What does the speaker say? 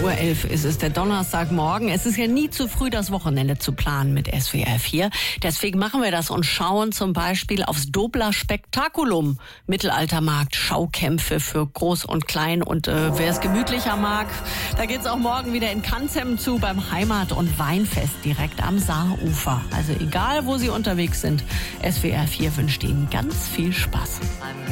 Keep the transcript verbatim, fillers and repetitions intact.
Uhr elf ist es, der Donnerstagmorgen. Es ist ja nie zu früh, das Wochenende zu planen mit S W R vier. Deswegen machen wir das und schauen zum Beispiel aufs Dobler Spektakulum. Mittelaltermarkt, Schaukämpfe für Groß und Klein. Und äh, wer es gemütlicher mag, da geht's auch morgen wieder in Kanzem zu beim Heimat- und Weinfest direkt am Saarufer. Also egal, wo Sie unterwegs sind, S W R vier wünscht Ihnen ganz viel Spaß.